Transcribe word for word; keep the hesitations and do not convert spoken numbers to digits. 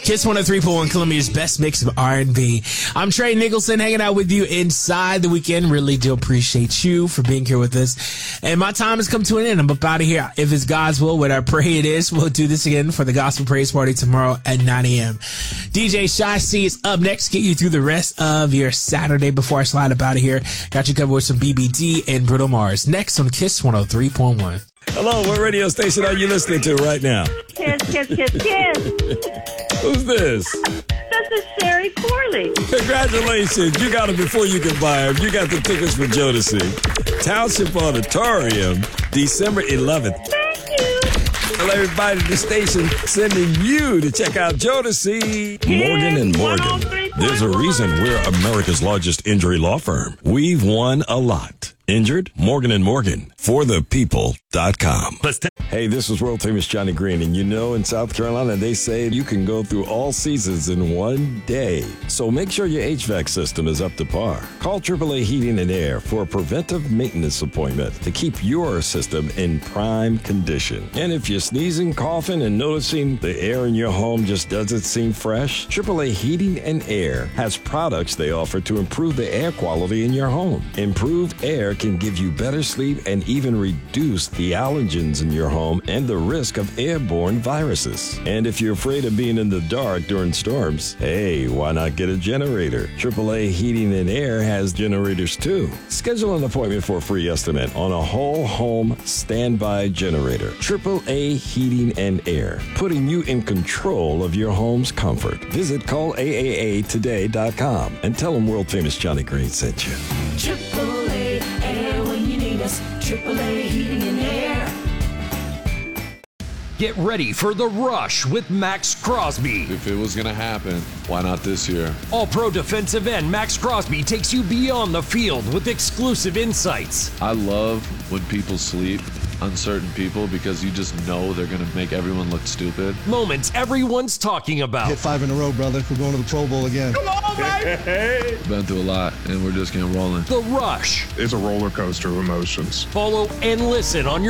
Kiss one oh three point one, Columbia's best mix of R and B. I'm Trey Nicholson, hanging out with you inside the weekend. Really do appreciate you for being here with us. And my time has come to an end. I'm up out of here. If it's God's will, what I pray it is, we'll do this again for the Gospel Praise Party tomorrow at nine a.m. D J Shy C is up next. Get you through the rest of your Saturday before I slide up out of here. Got you covered with some B B D and Bruno Mars. Next on Kiss one oh three point one. Hello, what radio station are you listening to right now? Kiss, kiss, kiss, kiss. Who's this? This is Sherry Corley. Congratulations. You got it before you can buy them. You got the tickets for Jodeci. Township Auditorium, December eleventh. Thank you. Well, everybody at the station sending you to check out Jodeci. Morgan and Morgan. There's a reason we're America's largest injury law firm. We've won a lot. Injured? Morgan and Morgan. For the people dot com. Hey, this is world famous Johnny Green, and you know in South Carolina they say you can go through all seasons in one day. So make sure your H V A C system is up to par. Call triple A Heating and Air for a preventive maintenance appointment to keep your system in prime condition. And if you're sneezing, coughing, and noticing the air in your home just doesn't seem fresh, triple A Heating and Air has products they offer to improve the air quality in your home. Improved air can give you better sleep and even reduce the allergens in your home and the risk of airborne viruses. And if you're afraid of being in the dark during storms, hey, why not get a generator? triple A Heating and Air has generators too. Schedule an appointment for a free estimate on a whole home standby generator. triple A Heating and Air, putting you in control of your home's comfort. Visit call A A A today dot com and tell them world famous Johnny Green sent you. triple A Air when you need us. triple A Heating and Air. Get ready for The Rush with Max Crosby. If it was going to happen, why not this year? All-pro defensive end Max Crosby takes you beyond the field with exclusive insights. I love when people sleep, uncertain people, because you just know they're going to make everyone look stupid. Moments everyone's talking about. Hit five in a row, brother. We're going to the Pro Bowl again. Come on, baby! Been through a lot, and we're just getting rolling. The Rush. It's a roller coaster of emotions. Follow and listen on your